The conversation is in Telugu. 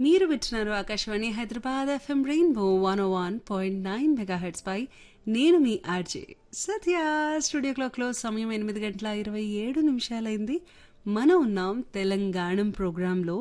మీరు వింటున్నారు Akashvani Hyderabad FM rainbow 101.9 megahertz పై నేను మీ ఆర్జే సత్య. స్టూడియో క్లాక్లో సమయం 8:27 మనం ఉన్నాం తెలంగాణ ప్రోగ్రాంలో.